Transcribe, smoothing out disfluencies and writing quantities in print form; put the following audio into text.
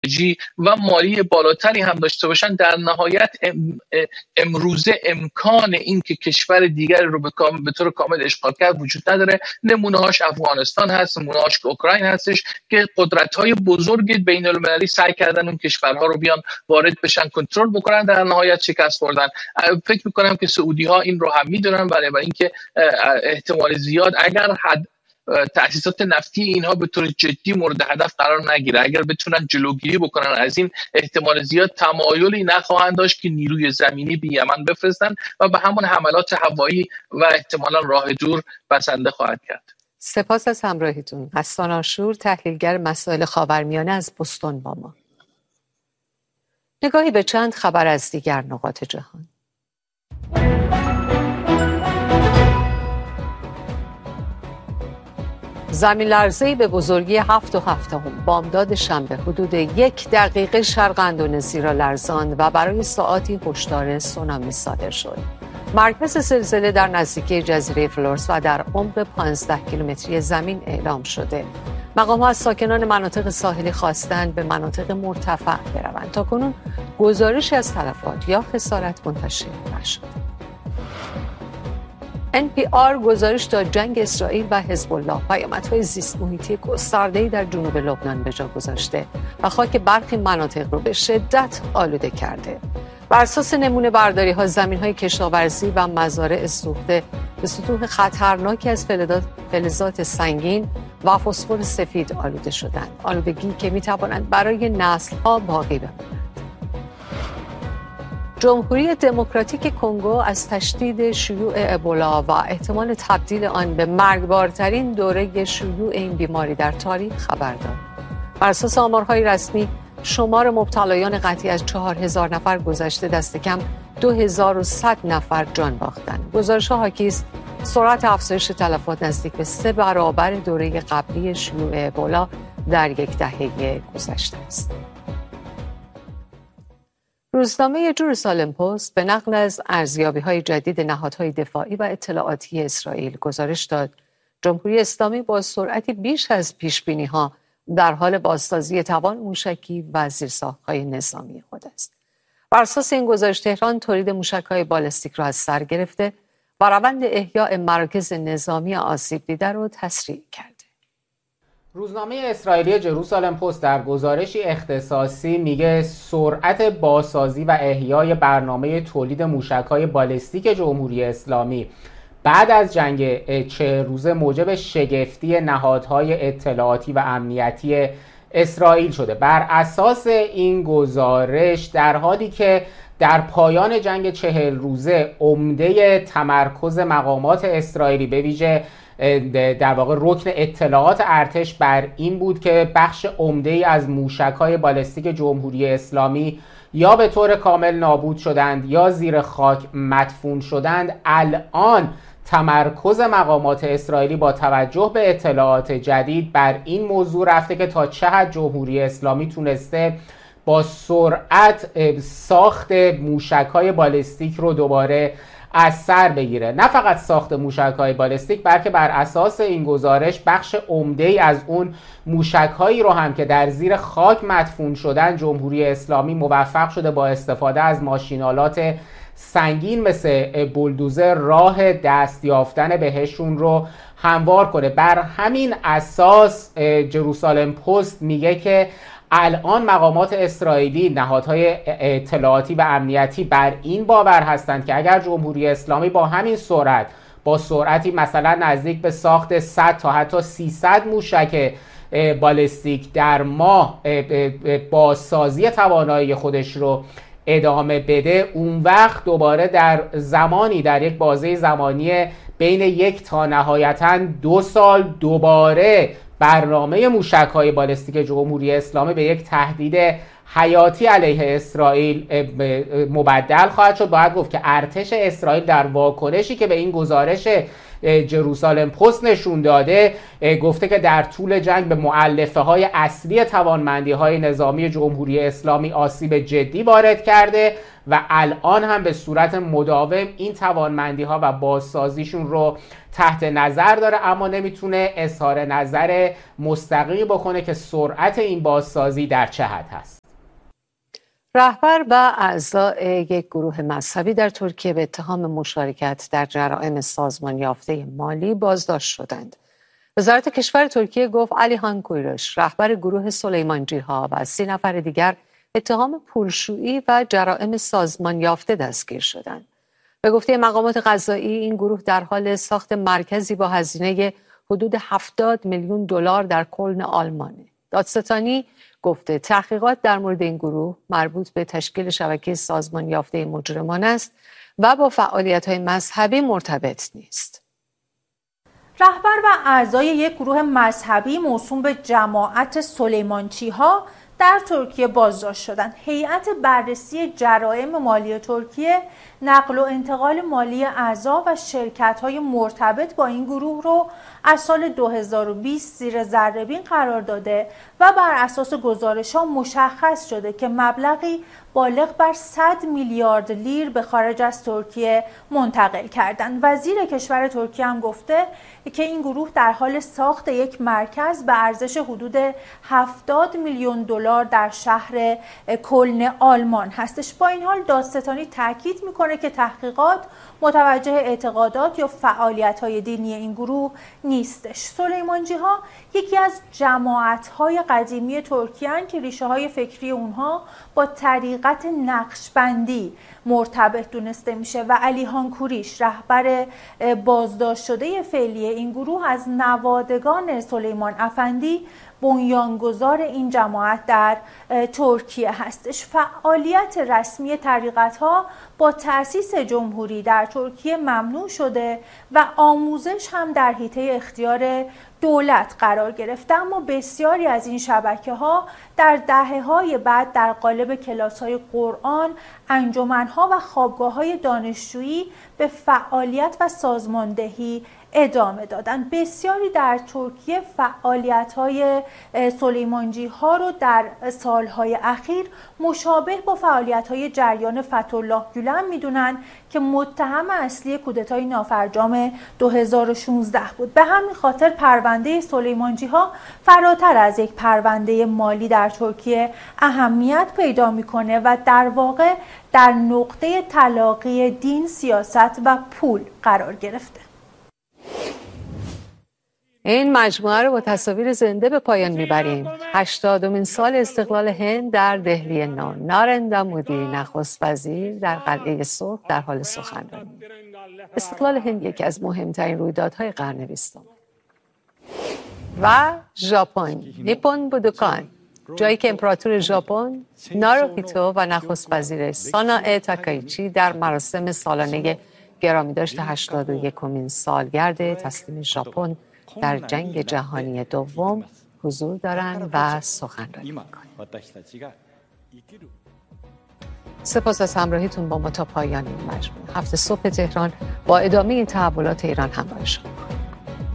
و مالی بالاتری هم داشته باشن، در نهایت امروزه امکان این که کشور دیگری رو به طور کامل اشغال کرد وجود نداره. نمونه‌هاش افغانستان هست، نمونه‌هاش اوکراین هستش که قدرت‌های بزرگ بین‌المللی سعی کردن اون کشورها رو بیان وارد بشن، کنترل بکنن، در نهایت شکست خوردن. فکر می‌کنم که سعودی‌ها این رو هم می‌دونن، برای اینکه احتمال زیاد اگر تأسیسات نفتی اینها به طور جدی مورد هدف قرار نگیره، اگر بتونن جلوگیری بکنن از این، احتمال زیاد تمایلی نخواهند داشت که نیروی زمینی به یمن بفرستن و به همون حملات هوایی و احتمالا راه دور بسنده خواهد کرد. سپاس از همراهیتون. حسان آشور، تحلیلگر مسائل خاورمیانه از بوستون با ما. نگاهی به چند خبر از دیگر نقاط جهان. زمین لرزه‌ای به بزرگی 7.7 بامداد شنبه حدود 1 دقیقه شرق اندونزی را لرزاند و برای ساعاتی هشدار سونامی صادر شد. مرکز زلزله در نزدیکی جزیره فلورس و در عمق 15 کیلومتری زمین اعلام شده. مقام‌ها از ساکنان مناطق ساحلی خواستند به مناطق مرتفع بروند. تاکنون گزارشی از تلفات یا خسارت منتشر نشد. NPR گزارش داد جنگ اسرائیل و حزب الله پیامدهای زیست محیطی گسترده‌ای در جنوب لبنان به جا گذاشته و خاک برخی مناطق رو به شدت آلوده کرده. بر اساس نمونه برداری‌ها زمین‌های کشاورزی و مزارع سوخته به سطوح خطرناکی از فلزات سنگین و فسفر سفید آلوده شدند. آلودگی که می‌توانند برای نسل‌ها باقی بمانند. جمهوری دموکراتیک کنگو از تشدید شیوع ابولا و احتمال تبدیل آن به مرگبارترین دوره شیوع این بیماری در تاریخ خبر داد. بر اساس آمارهای رسمی شمار مبتلایان قطعی از 4000 نفر گذشته، دست کم 2100 نفر جان باختند. گزارش‌ها حاکی است سرعت افزایش تلفات نزدیک به 3 برابر دوره قبلی شیوع ابولا در یک دهه گذشته است. روزنامه جروسالم پست به نقل از ارزیابی‌های جدید نهادهای دفاعی و اطلاعاتی اسرائیل گزارش داد جمهوری اسلامی با سرعتی بیش از پیش‌بینی‌ها در حال بازسازی توان موشکی و زیرساخت‌های نظامی خود است. بر اساس این گزارش تهران تولید موشک‌های بالستیک را از سر گرفته و روند احیاء مراکز نظامی آسیب دیده را تسریع کرده. روزنامه اسرائیلی جروسالم پست در گزارشی اختصاصی میگه سرعت بازسازی و احیای برنامه تولید موشک‌های بالستیک جمهوری اسلامی بعد از جنگ 40 روزه موجب شگفتی نهادهای اطلاعاتی و امنیتی اسرائیل شده. بر اساس این گزارش در حالی که در پایان جنگ 40 روزه عمده تمرکز مقامات اسرائیلی به ویژه در واقع رکن اطلاعات ارتش بر این بود که بخش عمده‌ای از موشک‌های بالستیک جمهوری اسلامی یا به طور کامل نابود شدند یا زیر خاک مدفون شدند، الان تمرکز مقامات اسرائیلی با توجه به اطلاعات جدید بر این موضوع رفته که تا چه حد جمهوری اسلامی تونسته با سرعت ساخت موشک‌های بالستیک رو دوباره از سر بگیره. نه فقط ساخت موشک‌های بالستیک، بلکه بر اساس این گزارش بخش عمده‌ای از اون موشک‌هایی رو هم که در زیر خاک مدفون شدن جمهوری اسلامی موفق شده با استفاده از ماشین‌آلات سنگین مثل بولدوزر راه دست یافتن بهشون رو هموار کنه. بر همین اساس جروسالم پست میگه که الان مقامات اسرائیلی، نهادهای اطلاعاتی و امنیتی بر این باور هستند که اگر جمهوری اسلامی با همین سرعت، با سرعتی مثلا نزدیک به ساخت 100 تا حتی 300 موشک بالستیک در ماه بازسازی توانایی خودش رو ادامه بده، اون وقت دوباره در زمانی، در یک بازه زمانی بین 1 تا نهایتاً 2 سال دوباره برنامه موشک‌های بالستیک جمهوری اسلامی به یک تهدید حیاتی علیه اسرائیل مبدل خواهد شد. باید گفت که ارتش اسرائیل در واکنشی که به این گزارش جروسالم پست نشون داده گفته که در طول جنگ به مؤلفه های اصلی توانمندی های نظامی جمهوری اسلامی آسیب جدی وارد کرده و الان هم به صورت مداوم این توانمندی ها و بازسازیشون رو تحت نظر داره، اما نمیتونه اظهار نظر مستقیم بکنه که سرعت این بازسازی در چه حد هست. رهبر و اعضای یک گروه مذهبی در ترکیه به اتهام مشارکت در جرائم سازمان یافته مالی بازداشت شدند. وزارت کشور ترکیه گفت علیهان کویروش رهبر گروه سلیمانجی‌ها و 30 نفر دیگر اتهام پولشویی و جرائم سازمان یافته دستگیر شدند. به گفته مقامات قضایی این گروه در حال ساخت مرکزی با هزینه حدود 70 میلیون دلار در کلن آلمانه. دادستانی گفته تحقیقات در مورد این گروه مربوط به تشکیل شبکه سازمان یافته مجرمان است و با فعالیت‌های مذهبی مرتبط نیست. رهبر و اعضای یک گروه مذهبی موسوم به جماعت سلیمانچی‌ها در ترکیه بازداشت شدند. هیئت بررسی جرائم مالی ترکیه نقل و انتقال مالی اعضا و شرکت‌های مرتبط با این گروه رو از سال 2020 زیر ذره‌بین قرار داده و بر اساس گزارش‌ها مشخص شده که مبلغی بالغ بر 100 میلیارد لیر به خارج از ترکیه منتقل کردند. وزیر کشور ترکیه هم گفته که این گروه در حال ساخت یک مرکز به ارزش حدود 70 میلیون دلار در شهر کلن آلمان هستش. با این حال دادستانی تاکید میکنه که تحقیقات متوجه اعتقادات یا فعالیت‌های دینی این گروه نیستش. سلیمانجی‌ها یکی از جماعت‌های قدیمی ترکیه‌اند که ریشه‌های فکری اونها با طریقت نقشبندی مرتبط دونسته میشه و علیهان کوریش رهبر بازداشت شده فعلی این گروه از نوادگان سلیمان افندی بنیانگذار این جماعت در ترکیه هستش. فعالیت رسمی طریقت‌ها با تأسیس جمهوری در ترکیه ممنوع شده و آموزش هم در حیطه اختیار دولت قرار گرفته، اما بسیاری از این شبکه‌ها در دهه‌های بعد در قالب کلاس‌های قرآن، انجمن‌ها و خوابگاه‌های دانشجویی به فعالیت و سازماندهی ادامه دادن. بسیاری در ترکیه فعالیت‌های سلیمانجی‌ها رو در سالهای اخیر مشابه با فعالیت‌های جریان فتح‌الله گولن می‌دونن که متهم اصلی کودتای نافرجام 2016 بود. به همین خاطر پرونده سلیمانجی‌ها فراتر از یک پرونده مالی در ترکیه اهمیت پیدا می‌کنه و در واقع در نقطه تلاقی دین، سیاست و پول قرار گرفته. این مجموعه رو با تصاویر زنده به پایان میبریم. 80مین سال استقلال هند در دهلی نو. نارندرا مودی نخست وزیر در قلعه صلح در حال سخنرانی. استقلال هند یکی از مهمترین رویدادهای قرن 20 و ژاپن. نیپون بودوکان، جایی که امپراتور ژاپن ناروهیتو و نخست وزیر سانائه تاکایچی در مراسم سالانه گرامیداشت 81مین سالگرد تسلیم ژاپن در جنگ جهانی دوم حضور دارند و سخنرانی می‌کنند. سپاس از همراهیتون با ما تا پایان این مجموعه. هفته صبح تهران با ادامه این تحولات ایران همراه شما.